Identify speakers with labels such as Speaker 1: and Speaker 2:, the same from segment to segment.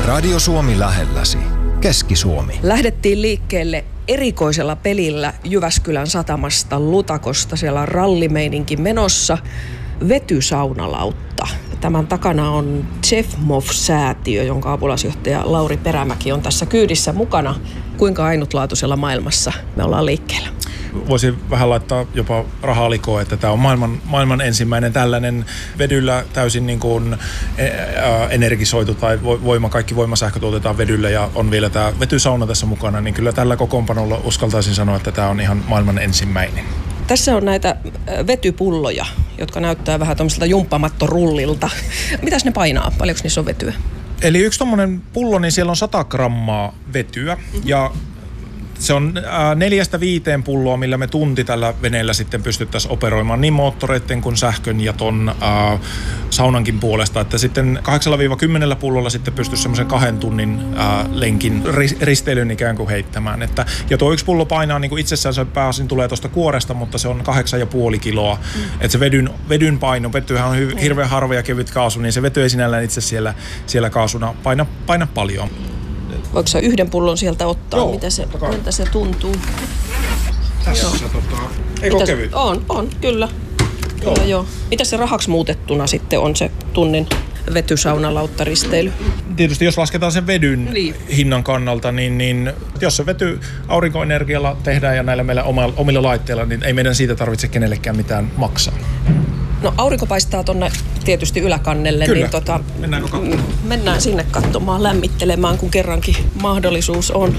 Speaker 1: Radio Suomi lähelläsi. Keski-Suomi.
Speaker 2: Lähdettiin liikkeelle erikoisella pelillä Jyväskylän satamasta Lutakosta. Siellä on rallimeininki menossa. Vetysaunalautta. Tämän takana on Zefmov-säätiö, jonka apulaisjohtaja Lauri Perämäki on tässä kyydissä mukana. Kuinka ainutlaatuisella maailmassa me ollaan liikkeellä?
Speaker 3: Voisin vähän laittaa jopa rahaa likoon, että tämä on maailman ensimmäinen tällainen vedyllä täysin niin kuin energisoitu tai kaikki voimasähkö tuotetaan vedyllä ja on vielä tämä vetysauna tässä mukana, niin kyllä tällä kokoonpanolla uskaltaisin sanoa, että tämä on ihan maailman ensimmäinen.
Speaker 2: Tässä on näitä vetypulloja, jotka näyttää vähän tämmöiseltä jumppamattorullilta. Mitäs ne painaa? Paljonko niissä on vetyä?
Speaker 3: Eli yksi tommonen pullo, niin siellä on 100 grammaa vetyä ja se on 4-5 pulloa, millä me tunti tällä veneellä sitten pystyttäisiin operoimaan niin moottoreiden kuin sähkön ja ton saunankin puolesta. Että sitten 8-10 pullolla sitten pystyisi semmoisen 2 tunnin lenkin risteilyn ikään kuin heittämään. Ja tuo yksi pullo painaa niin kuin itsessään, se pääosin tulee tuosta kuoresta, mutta se on 8,5 kiloa. Että se vedyn paino, vetyhän on hirveän harva ja kevyt kaasu, niin se vety ei sinällään itse siellä kaasuna paina paljon.
Speaker 2: Voiko sä yhden pullon sieltä ottaa?
Speaker 3: Joo,
Speaker 2: miltä se tuntuu?
Speaker 3: Tässä eikö kevyt?
Speaker 2: On, kyllä. Joo. Mitä se rahaksi muutettuna sitten on se tunnin vetysaunalauttaristely?
Speaker 3: Tietysti jos lasketaan sen vedyn hinnan kannalta, niin jos se vety aurinkoenergialla tehdään ja näillä meillä omilla laitteilla, niin ei meidän siitä tarvitse kenellekään mitään maksaa.
Speaker 2: No aurinko paistaa tonne tietysti yläkannelle,
Speaker 3: kyllä.
Speaker 2: Niin mennään sinne katsomaan, lämmittelemään, kun kerrankin mahdollisuus on.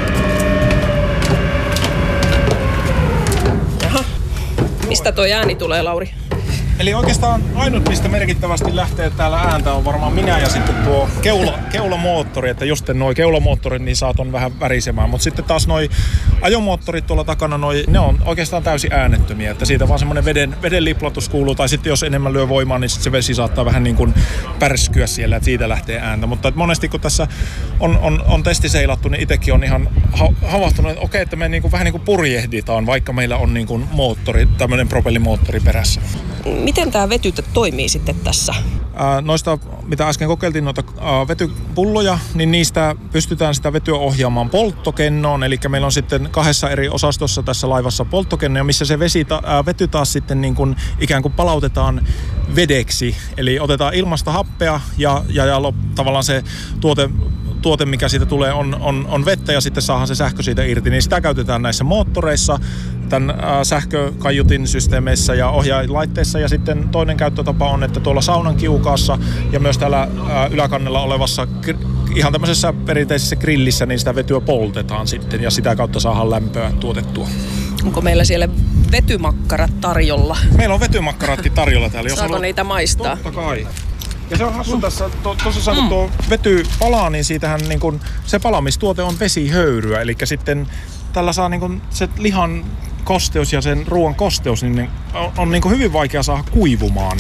Speaker 2: Jaha, mistä tuo ääni tulee, Lauri?
Speaker 3: Eli oikeastaan ainut, mistä merkittävästi lähtee täällä ääntä, on varmaan minä ja sitten tuo keulamoottori, että just nuo keulamoottorit, niin saa ton vähän värisemään. Mutta sitten taas noi ajomoottorit tuolla takana, ne on oikeastaan täysin äänettömiä, että siitä vaan semmoinen veden liplatus kuuluu, tai sitten jos enemmän lyö voimaa, niin sitten se vesi saattaa vähän niin kuin pärskyä siellä, että siitä lähtee ääntä. Mutta monesti kun tässä on testiseilattu, niin itsekin on ihan havahtunut, että okei, että me niin kuin, vähän niin kuin purjehditaan, vaikka meillä on niin kuin moottori, tämmöinen propellimoottori perässä.
Speaker 2: Miten tämä vety toimii sitten tässä?
Speaker 3: Noista, mitä äsken kokeiltiin, noita vetypulloja, niin niistä pystytään sitä vetyä ohjaamaan polttokennoon. Eli meillä on sitten 2 eri osastossa tässä laivassa polttokennoja, missä se vety taas sitten niin kuin ikään kuin palautetaan vedeksi. Eli otetaan ilmasta happea ja tavallaan se tuote, mikä siitä tulee, on vettä ja sitten saadaan se sähkö siitä irti. Niin sitä käytetään näissä moottoreissa, tämän sähkökaiutin systeemeissä ja ohjaajalaitteissa. Ja sitten toinen käyttötapa on, että tuolla saunan kiukaassa ja myös täällä yläkannella olevassa ihan tämmöisessä perinteisessä grillissä, niin sitä vetyä poltetaan sitten ja sitä kautta saadaan lämpöä tuotettua.
Speaker 2: Onko meillä siellä vetymakkarat tarjolla?
Speaker 3: Meillä on vetymakkaratkin tarjolla täällä.
Speaker 2: Saako niitä maistaa?
Speaker 3: Totta kai. Ja se on hassu tässä, tuossa kun tuo vety palaa, niin siitähän niin kun, se palamistuote on vesihöyryä. Eli sitten tällä saa niin kun, se lihan kosteus ja sen ruoan kosteus niin on niin kun hyvin vaikea saada kuivumaan.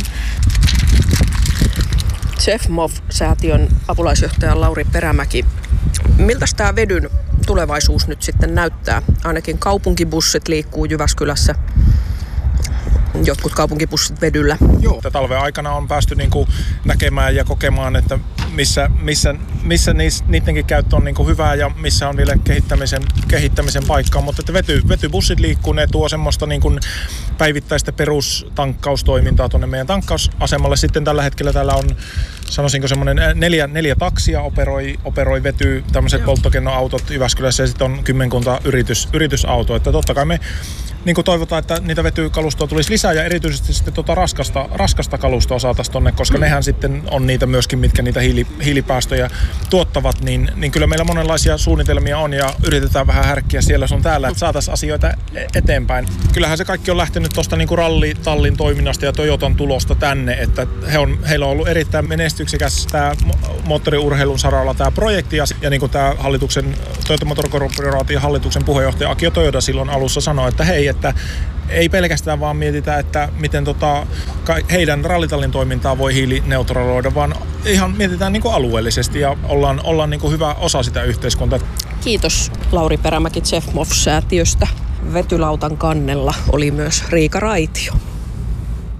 Speaker 2: Zefmov-säätiön apulaisjohtaja Lauri Perämäki. Miltä tämä vedyn tulevaisuus nyt sitten näyttää? Ainakin kaupunkibussit liikkuu Jyväskylässä. Jotkut kaupunkibussit vedyllä.
Speaker 3: Joo. Talven aikana on päästy niinku näkemään ja kokemaan, että missä niidenkin käyttö on niinku hyvää ja missä on vielä kehittämisen paikkaa. Mutta että vetybussit liikkuu, ne tuo semmoista niinku päivittäistä perustankkaustoimintaa tuonne meidän tankkausasemalle. Sitten tällä hetkellä täällä on, sanoisinko semmoinen 4 taksia operoi vety, tämmöiset polttokennoautot Jyväskylässä ja sitten on 10 yritysautoa. Että totta kai me niin kuin toivotaan, että niitä vetykalustoa tulisi lisää ja erityisesti sitten raskasta kalustoa saataisiin tonne, koska nehän sitten on niitä myöskin, mitkä niitä hiilipäästöjä tuottavat, niin kyllä meillä monenlaisia suunnitelmia on ja yritetään vähän härkkiä siellä sun täällä, että saataisiin asioita eteenpäin. Kyllähän se kaikki on lähtenyt tuosta niin kuin rallitallin toiminnasta ja Toyotan tulosta tänne, että heillä on ollut erittäin menestyksekäs tämä moottoriurheilun saralla tämä projekti ja niin kuin tämä Toyota Motor Corporation hallituksen puheenjohtaja Akio Toyoda silloin alussa sanoi, että hei, että ei pelkästään vaan mietitä, että miten heidän rallitallin toimintaa voi hiilineutraloida, vaan ihan mietitään niin kuin alueellisesti ja ollaan niin kuin hyvä osa sitä yhteiskuntaa.
Speaker 2: Kiitos Lauri Perämäki Zefmov-säätiöstä. Vetylautan kannella oli myös Riika Raitio.